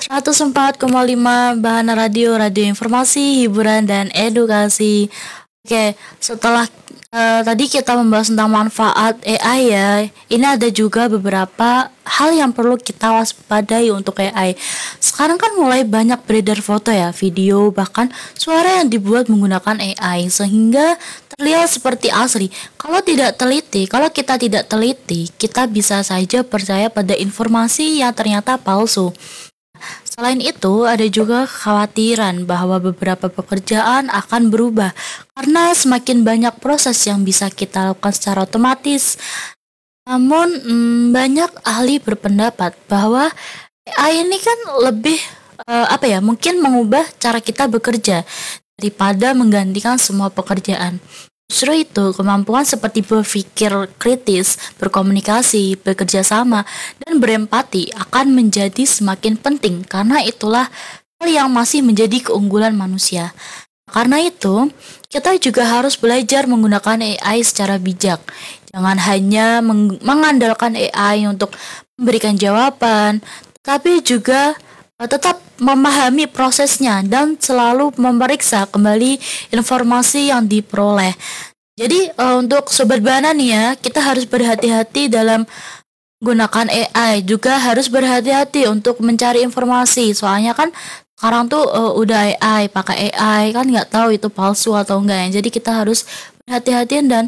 104,5 Bahana Radio, radio informasi, hiburan, dan edukasi. Oke, setelah tadi kita membahas tentang manfaat AI ya, ini ada juga beberapa hal yang perlu kita waspadai untuk AI. Sekarang kan mulai banyak beredar foto ya, video, bahkan suara yang dibuat menggunakan AI sehingga terlihat seperti asli. Kalau kita tidak teliti, kita bisa saja percaya pada informasi yang ternyata palsu. Selain itu, ada juga kekhawatiran bahwa beberapa pekerjaan akan berubah karena semakin banyak proses yang bisa kita lakukan secara otomatis. Namun, banyak ahli berpendapat bahwa AI ini kan lebih mungkin mengubah cara kita bekerja daripada menggantikan semua pekerjaan. Justru itu, kemampuan seperti berpikir kritis, berkomunikasi, bekerja sama, dan berempati akan menjadi semakin penting karena itulah hal yang masih menjadi keunggulan manusia. Karena itu, kita juga harus belajar menggunakan AI secara bijak. Jangan hanya mengandalkan AI untuk memberikan jawaban, tapi juga tetap memahami prosesnya dan selalu memeriksa kembali informasi yang diperoleh. Jadi untuk Sobat Bana nih ya, kita harus berhati-hati dalam menggunakan AI, juga harus berhati-hati untuk mencari informasi. Soalnya kan sekarang tuh udah AI, pakai AI kan nggak tahu itu palsu atau enggak ya. Jadi kita harus berhati-hatian dan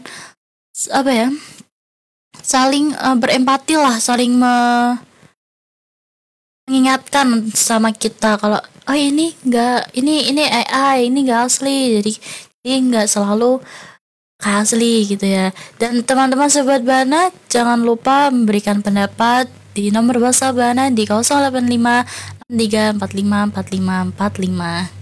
saling berempati lah, saling mengingatkan sama kita kalau ini enggak, ini AI, ini enggak asli, jadi enggak selalu kayak asli gitu ya. Dan teman-teman Sobat Bana jangan lupa memberikan pendapat di nomor WhatsApp Bana di 085 45 45 45.